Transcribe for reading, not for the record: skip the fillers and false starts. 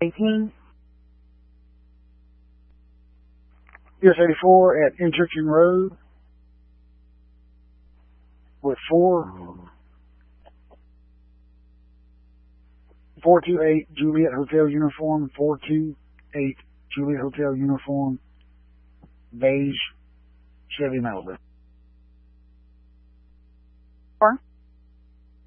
18. US 84 at Interchange Road with 428 Juliet Hotel uniform, 428 Juliet Hotel uniform, beige Chevy Malibu.